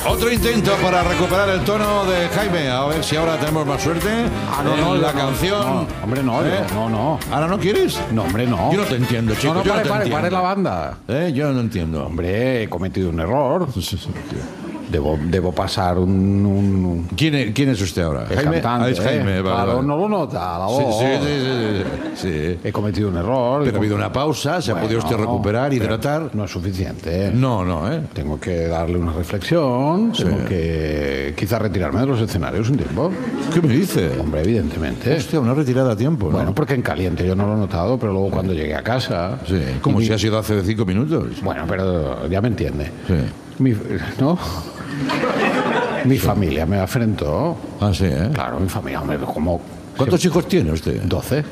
Otro intento para recuperar el tono de Jaime. A ver si ahora tenemos más suerte. La canción. No, hombre, no, no. ¿Ahora no quieres? No, hombre, no. Yo no te entiendo, chico. No, yo no te pare entiendo. la banda. Yo no entiendo. Hombre, he cometido un error. Debo pasar un ¿Quién es usted ahora? el Jaime. cantante. Es Jaime, vale, Claro, vale. no lo nota la voz. Sí. He cometido un error. Pero ha habido una pausa, se ha podido usted recuperar, hidratar. No es suficiente. No, Tengo que darle una reflexión. Tengo que quizás retirarme de los escenarios un tiempo. ¿Qué me dice? Hombre, evidentemente. Hostia, una retirada a tiempo, ¿no? Bueno, porque en caliente yo no lo he notado, pero luego cuando llegué a casa... Sí, como y- si ha sido hace 5 minutos. Bueno, pero ya me entiende. Sí. ¿No? Mi familia me afrentó. Ah, sí, ¿eh? Claro, mi familia, hombre, como... ¿Cuántos hijos tiene usted? 12.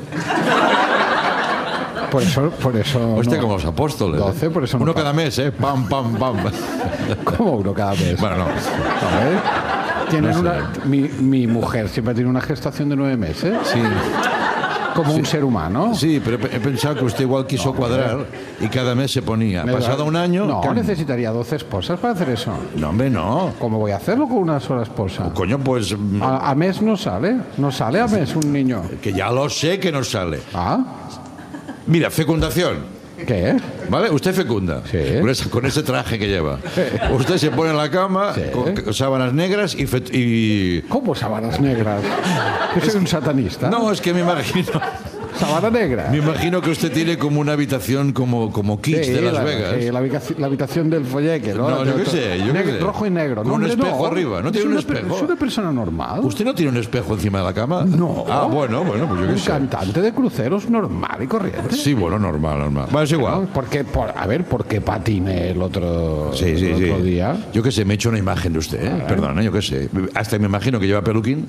Por eso... Usted no- como los apóstoles. 12, por eso no Uno pasa. cada mes, ¿eh? Pam, pam, pam. ¿Cómo uno cada mes? Bueno, no. A ver, tienen No sé. mi mujer siempre tiene una gestación de 9 meses. Sí, Como un ser humano. sí, pero he pensado que usted igual quiso cuadrar y cada mes se ponía. Me Pasado da- un año... No, ¡cam! necesitaría 12 esposas para hacer eso. No, hombre, no. ¿Cómo voy a hacerlo con una sola esposa? Coño, pues... A mes no sale. No sale a mes un niño. Que ya lo sé que no sale. ¿Ah? Mira, fecundación. ¿Qué? ¿Vale? Usted fecunda. Sí. Con ese traje que lleva. Usted se pone en la cama Sí. con sábanas negras y... ¿Cómo sábanas negras? Yo soy un satanista. No, es que me imagino... ¿Sábana negra? Me imagino que usted tiene como una habitación como Kitsch Sí, de Las Vegas. sí, la habitación del folleque, ¿no? No, yo qué sé, yo qué sé. Rojo y negro. Con No, un hombre, espejo no. arriba. ¿No tiene un espejo? Es una persona normal. ¿Usted no tiene un espejo encima de la cama? No. Ah, bueno, pues yo qué Un sé. cantante de cruceros normal y corriente. Sí, bueno, normal. Bueno, es igual. ¿Por qué patiné el otro, Sí, el otro día? Yo qué sé, me he hecho una imagen de usted, ¿eh? Perdona, yo qué sé. Hasta me imagino que lleva peluquín.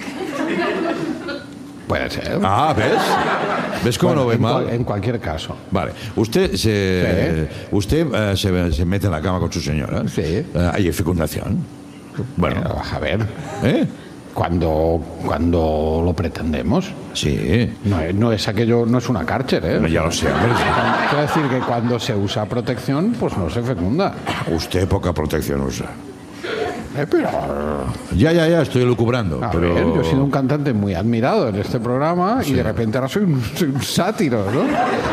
Puede ser. Ah, ¿ves? ¿Ves cómo Bueno, lo ve mal? en cualquier caso. Vale. Usted se mete en la cama con su señora. Sí. Hay fecundación. Bueno. Pero, a ver, ¿Eh? cuando lo pretendemos, Sí. no es aquello, no es una cárcel, ¿eh? Ya lo sé, hombre. Quiero decir que cuando se usa protección, pues no se fecunda. Usted poca protección usa. Pero, Ya, estoy lucubrando. a pero... ver, yo he sido un cantante muy admirado en este programa y de repente ahora soy un sátiro, ¿no?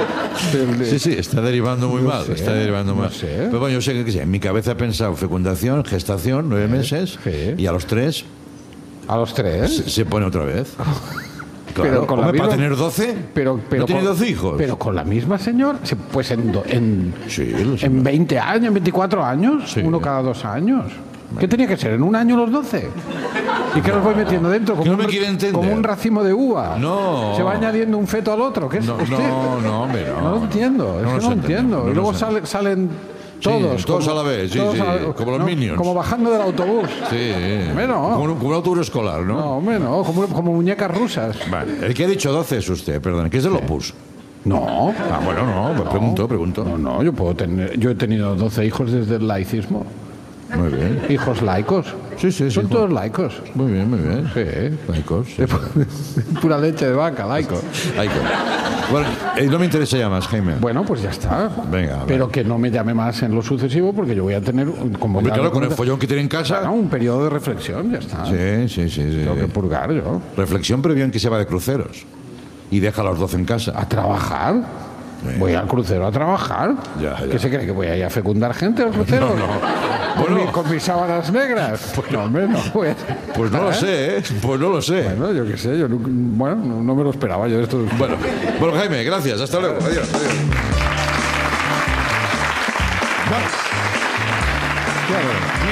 Sí, está derivando muy mal. sé, Está derivando no mal. sé. Pero bueno, yo sé que en mi cabeza he pensado fecundación, gestación, 9 meses, sí. y a los 3 A los 3. se pone otra vez. Pero Claro, con la hombre, para misma- tener 12, Pero ¿no tiene con- 12 hijos? Pero con la misma señora, pues en Sí, lo sé. 20 años, en 24 años, Sí. uno cada 2 años. ¿Qué tenía que ser? ¿En un año los 12? ¿Y qué los voy metiendo dentro? Que no me quiere entender. Como un racimo de uva. No. Se va añadiendo un feto al otro. ¿Qué es No, usted? hombre, no. No lo entiendo, es No que nos no lo entendemos, entiendo. no Y luego nos salen todos. todos a la vez, sí, sí, como los Minions. Como bajando del autobús. Sí. Hombre, no. Como un autobús escolar, ¿no? No, hombre, no, como muñecas rusas. Vale. El que ha dicho 12 es usted, perdón, que es del Opus. No. Ah, bueno, no, pues pregunto. No, yo he tenido 12 hijos desde el laicismo. Muy bien. Hijos laicos. Sí, Son todos laicos. Muy bien. Sí. Laicos. Pura leche de vaca, laicos. Laicos. Bueno, no me interesa ya más, Jaime. Bueno, pues ya está. Venga, a ver. Pero que no me llame más en lo sucesivo porque yo voy a tener, como Hombre, ya claro, lo con el comenté, follón que tiene en casa. un periodo de reflexión, ya está. Sí. Tengo que purgar yo. Reflexión previa en que se va de cruceros. Y deja a los 12 en casa. ¿A trabajar? Voy al crucero a trabajar. Ya. ¿Qué se cree? ¿Que voy a ir a fecundar gente al crucero? Bueno. Con mis sábanas negras. No, hombre, no. Voy a- Pues no lo sé, ¿eh? Pues no lo sé. Bueno, yo qué sé. No me lo esperaba yo esto. Bueno, Jaime, gracias. Hasta luego. Adiós. Claro.